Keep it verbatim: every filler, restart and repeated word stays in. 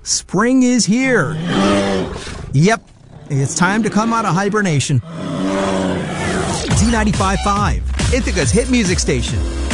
Spring is here. Yep, it's time to come out of hibernation. Z ninety-five point five, Ithaca's hit music station.